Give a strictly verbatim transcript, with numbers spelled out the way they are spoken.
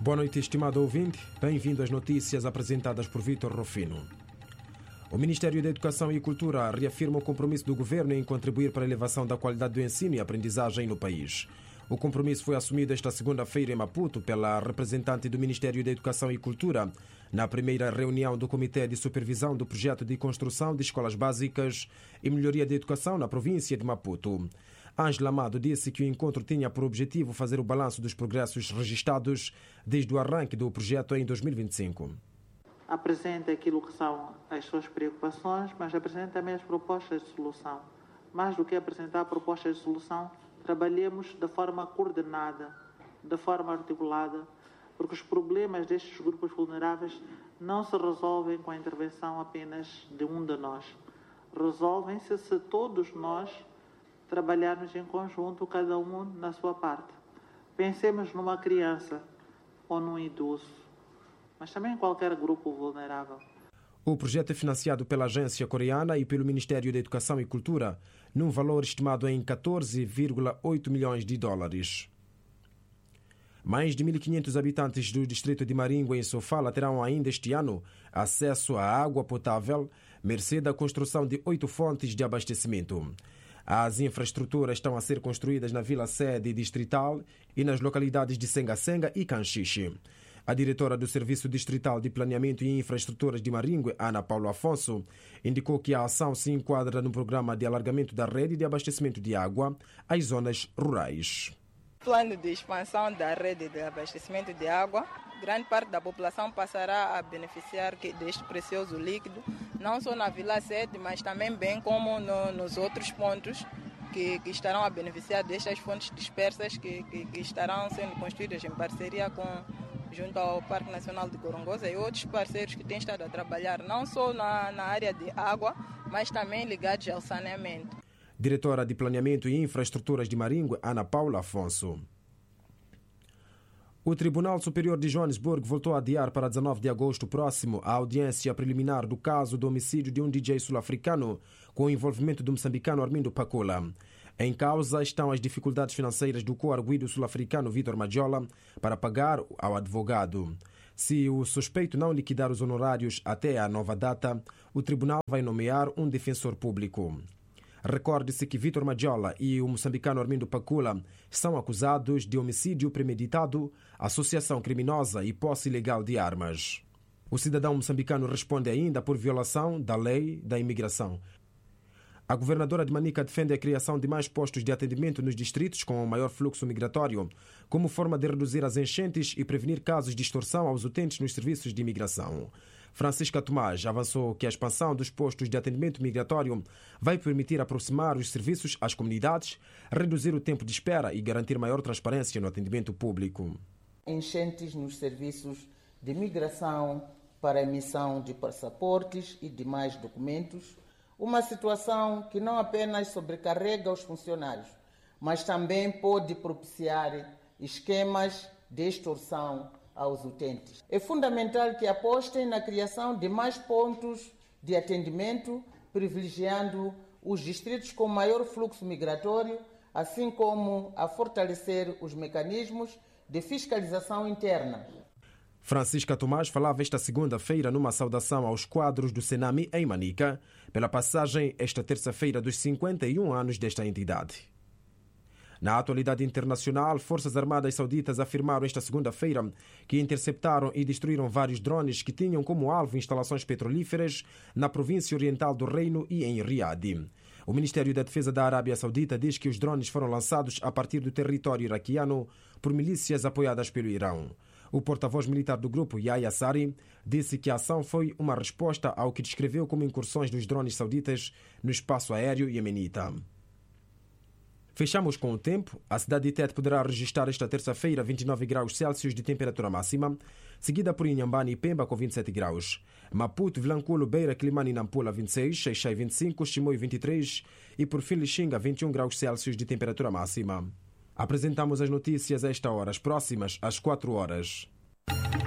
Boa noite, estimado ouvinte. Bem-vindo às notícias apresentadas por Vítor Rufino. O Ministério da Educação e Cultura reafirma o compromisso do governo em contribuir para a elevação da qualidade do ensino e aprendizagem no país. O compromisso foi assumido esta segunda-feira em Maputo pela representante do Ministério da Educação e Cultura na primeira reunião do Comitê de Supervisão do Projeto de Construção de Escolas Básicas e Melhoria da Educação na província de Maputo. Ângela Amado disse que o encontro tinha por objetivo fazer o balanço dos progressos registados desde o arranque do projeto em dois mil e vinte e cinco. Apresenta aquilo que são as suas preocupações, mas apresenta também as propostas de solução. Mais do que apresentar propostas de solução, trabalhemos de forma coordenada, de forma articulada, porque os problemas destes grupos vulneráveis não se resolvem com a intervenção apenas de um de nós. Resolvem-se se todos nós trabalharmos em conjunto, cada um na sua parte. Pensemos numa criança ou num idoso, mas também em qualquer grupo vulnerável. O projeto é financiado pela agência coreana e pelo Ministério da Educação e Cultura, num valor estimado em catorze vírgula oito milhões de dólares. Mais de mil e quinhentos habitantes do distrito de Maringue, em Sofala, terão ainda este ano acesso à água potável, mercê da construção de oito fontes de abastecimento. As infraestruturas estão a ser construídas na vila-sede distrital e nas localidades de Senga-Senga e Canchiche. A diretora do Serviço Distrital de Planeamento e Infraestruturas de Maringue, Ana Paula Afonso, indicou que a ação se enquadra no programa de alargamento da rede de abastecimento de água às zonas rurais. Plano de expansão da rede de abastecimento de água, grande parte da população passará a beneficiar deste precioso líquido, não só na Vila sede, mas também bem como no, nos outros pontos que, que estarão a beneficiar destas fontes dispersas que, que, que estarão sendo construídas em parceria com junto ao Parque Nacional de Gorongosa e outros parceiros que têm estado a trabalhar não só na, na área de água, mas também ligados ao saneamento. Diretora de Planeamento e Infraestruturas de Maringue, Ana Paula Afonso. O Tribunal Superior de Joanesburgo voltou a adiar para dezanove de agosto próximo a audiência preliminar do caso do homicídio de um D J sul-africano com o envolvimento do moçambicano Armindo Pacula. Em causa estão as dificuldades financeiras do co-arguido sul-africano Vítor Madjola para pagar ao advogado. Se o suspeito não liquidar os honorários até a nova data, o tribunal vai nomear um defensor público. Recorde-se que Vítor Madjola e o moçambicano Armindo Pacula são acusados de homicídio premeditado, associação criminosa e posse ilegal de armas. O cidadão moçambicano responde ainda por violação da lei da imigração. A governadora de Manica defende a criação de mais postos de atendimento nos distritos com o maior fluxo migratório, como forma de reduzir as enchentes e prevenir casos de extorsão aos utentes nos serviços de imigração. Francisca Tomás avançou que a expansão dos postos de atendimento migratório vai permitir aproximar os serviços às comunidades, reduzir o tempo de espera e garantir maior transparência no atendimento público. Enchentes nos serviços de migração para emissão de passaportes e demais documentos, uma situação que não apenas sobrecarrega os funcionários, mas também pode propiciar esquemas de extorsão aos utentes. É fundamental que apostem na criação de mais pontos de atendimento, privilegiando os distritos com maior fluxo migratório, assim como a fortalecer os mecanismos de fiscalização interna. Francisca Tomás falava esta segunda-feira numa saudação aos quadros do Senami em Manica, pela passagem esta terça-feira dos cinquenta e um anos desta entidade. Na atualidade internacional, Forças Armadas Sauditas afirmaram esta segunda-feira que interceptaram e destruíram vários drones que tinham como alvo instalações petrolíferas na província oriental do Reino e em Riad. O Ministério da Defesa da Arábia Saudita diz que os drones foram lançados a partir do território iraquiano por milícias apoiadas pelo Irão. O porta-voz militar do grupo, Yahya Sari, disse que a ação foi uma resposta ao que descreveu como incursões dos drones sauditas no espaço aéreo iemenita. Fechamos com o tempo. A cidade de Tete poderá registrar esta terça-feira vinte e nove graus Celsius de temperatura máxima, seguida por Inhambane e Pemba com vinte e sete graus. Maputo, Vilanculo, Beira, Quilimane e Nampula vinte e seis, Xai-Xai vinte e cinco, Chimoio vinte e três e por fim Lixinga vinte e um graus Celsius de temperatura máxima. Apresentamos as notícias a esta hora, as próximas às quatro horas.